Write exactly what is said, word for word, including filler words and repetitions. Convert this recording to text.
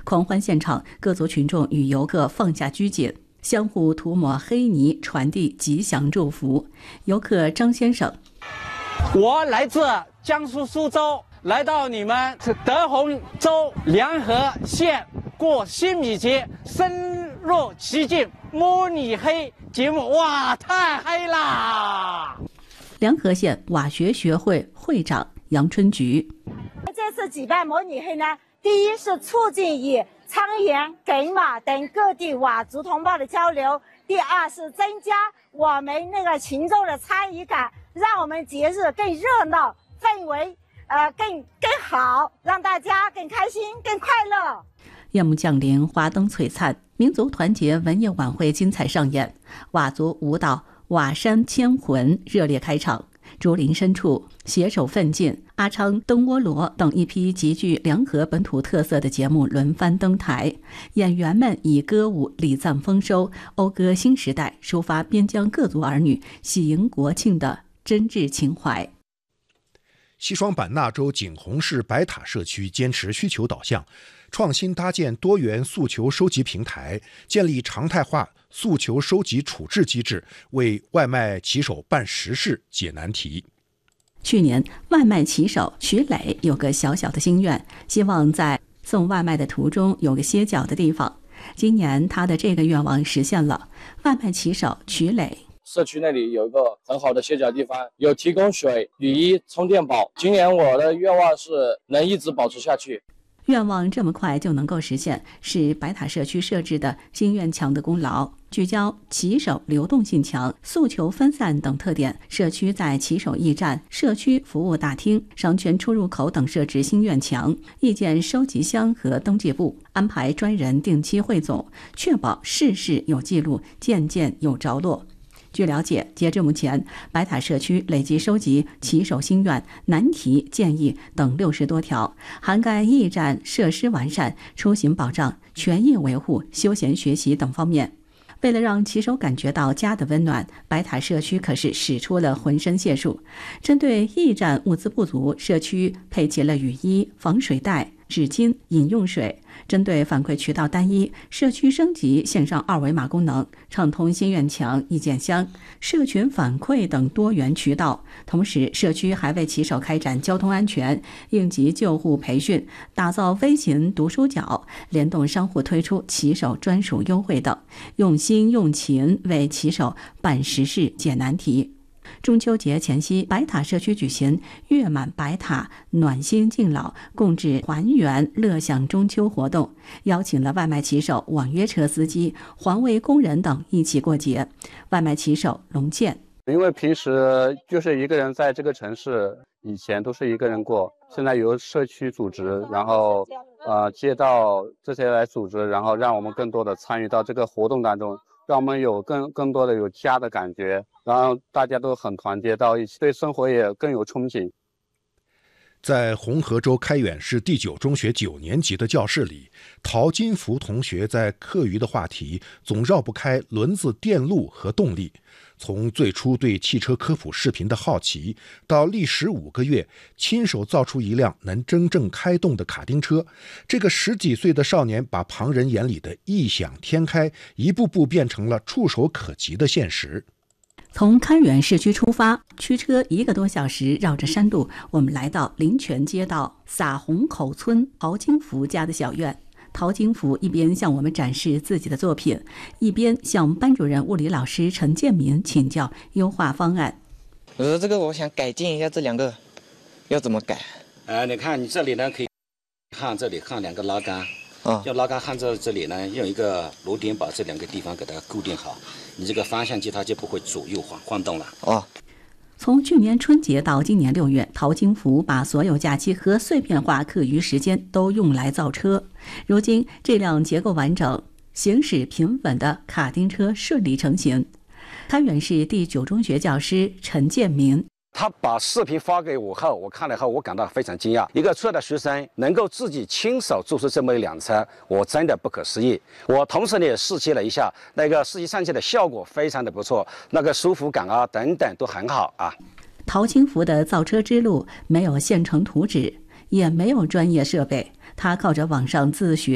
狂欢现场，各族群众与游客放下拘谨，相互涂抹黑泥，传递吉祥祝福。游客张先生： 我来自江苏苏州，来到你们德宏州梁河县过新米节，深入其境，摸你黑节目，哇，太黑啦！ 梁河县瓦学学会会长杨春菊： 这次举办模拟黑呢，第一是促进与沧源、埂瓦等各地佤族同胞的交流；第二是增加我们那个群众的参与感，让我们节日更热闹，氛围呃更更好，让大家更开心、更快乐。 夜幕降临，华灯璀璨，民族团结文艺晚会精彩上演，佤族舞蹈《佤山牵魂》热烈开场。竹林深处，携手奋进、阿昌、灯窝罗等一批极具梁河本土特色的节目轮番登台，演员们以歌舞礼赞丰收，讴歌新时代，抒发边疆各族儿女喜迎国庆的真挚情怀。 西双版纳州景洪市白塔社区坚持需求导向，创新搭建多元诉求收集平台，建立常态化诉求收集处置机制，为外卖骑手办实事解难题。 去年，外卖骑手徐磊有个小小的心愿，希望在送外卖的途中有个歇脚的地方。今年他的这个愿望实现了。外卖骑手徐磊： 社区那里有一个很好的歇脚地方，有提供水、雨衣、充电宝。今年我的愿望是能一直保持下去。 愿望这么快就能够实现，是白塔社区设置的心愿墙的功劳。聚焦骑手流动性强、诉求分散等特点，社区在骑手驿站、社区服务大厅、商圈出入口等设置心愿墙、意见收集箱和登记簿，安排专人定期汇总，确保事事有记录，件件有着落。据了解，截至目前，白塔社区累计收集骑手心愿、难题、建议等六十多条，涵盖驿站设施完善、出行保障、权益维护、休闲学习等方面。为了让骑手感觉到家的温暖，白塔社区可是使出了浑身解数。针对驿站物资不足，社区配齐了雨衣、防水袋、纸巾、饮用水。针对反馈渠道单一，社区升级线上二维码功能，畅通心愿墙、意见箱、社群反馈等多元渠道。同时，社区还为骑手开展交通安全、应急救护培训，打造飞行读书角，联动商户推出骑手专属优惠等，用心用情为骑手办实事解难题。中秋节前夕，白塔社区举行月满白塔暖心敬老共治团圆乐享中秋活动，邀请了外卖骑手、网约车司机、环卫工人等一起过节。外卖骑手龙健： 因为平时就是一个人在这个城市，以前都是一个人过，现在由社区组织，然后呃街道这些来组织，然后让我们更多的参与到这个活动当中，让我们有更更多的有家的感觉，然后大家都很团结到一起，对生活也更有憧憬。 在红河州开远市第九中学九年级的教室里，陶金福同学在课余的话题总绕不开轮子、电路和动力。从最初对汽车科普视频的好奇，到历时五个月亲手造出一辆能真正开动的卡丁车，这个十几岁的少年把旁人眼里的异想天开一步步变成了触手可及的现实。 从开远市区出发，驱车一个多小时，绕着山路，我们来到林泉街道撒红口村陶金福家的小院。陶金福一边向我们展示自己的作品，一边向班主任物理老师陈建民请教优化方案。 呃，这个我想改进一下，这两个要怎么改？ 呃，你看你这里呢，可以焊这里焊两个拉杆，啊，用拉杆焊在这里呢，用一个螺钉把这两个地方给它固定好，你这个方向机它就不会左右晃晃动了。哦。 从去年春节到今年六月，陶金福把所有假期和碎片化课余时间都用来造车。如今，这辆结构完整、行驶平稳的卡丁车顺利成型。开远市第九中学教师陈建民： 他把视频发给我后，我看了后，我感到非常惊讶。一个初二的学生能够自己亲手做出这么一辆车，我真的不可思议。我同时呢也试骑了一下，那个试骑上去的效果非常的不错，那个舒服感啊等等都很好啊。 陶金福的造车之路没有现成图纸，也没有专业设备，他靠着网上自学